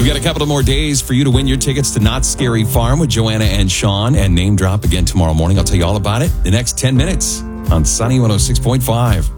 We've got a couple of more days for you to win your tickets to Not Scary Farm with Joanna and Sean, and Name Drop again tomorrow morning. I'll tell you all about it in the next 10 minutes on Sunny 106.5.